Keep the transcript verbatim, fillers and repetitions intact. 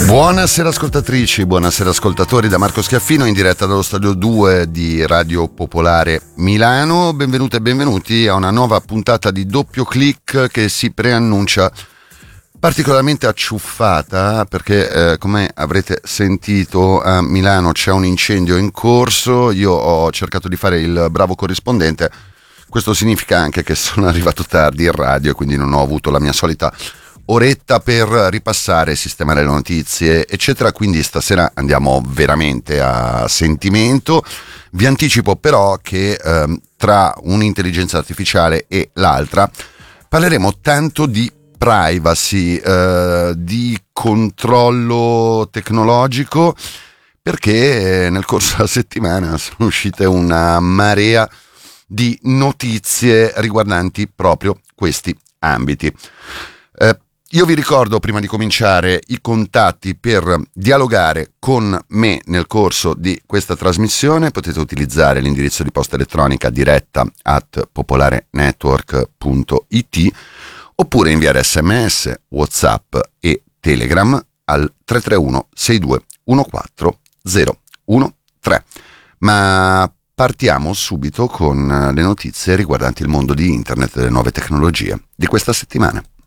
Buonasera ascoltatrici, buonasera ascoltatori, da Marco Schiaffino in diretta dallo stadio due di Radio Popolare Milano. Benvenute e benvenuti a una nuova puntata di Doppio Clic che si preannuncia particolarmente acciuffata perché eh, come avrete sentito a Milano c'è un incendio in corso. Io ho cercato di fare il bravo corrispondente, questo significa anche che sono arrivato tardi in radio e quindi non ho avuto la mia solita oretta per ripassare, sistemare le notizie eccetera, quindi stasera andiamo veramente a sentimento. Vi anticipo però che ehm, tra un'intelligenza artificiale e l'altra parleremo tanto di privacy, eh, di controllo tecnologico, perché nel corso della settimana sono uscite una marea di notizie riguardanti proprio questi ambiti. Eh, Io vi ricordo, prima di cominciare, i contatti per dialogare con me nel corso di questa trasmissione. Potete utilizzare l'indirizzo di posta elettronica diretta at popolarenetwork punto it oppure inviare sms, whatsapp e telegram al tre tre uno sei due uno quattro zero uno tre. Ma partiamo subito con le notizie riguardanti il mondo di internet e le nuove tecnologie di questa settimana.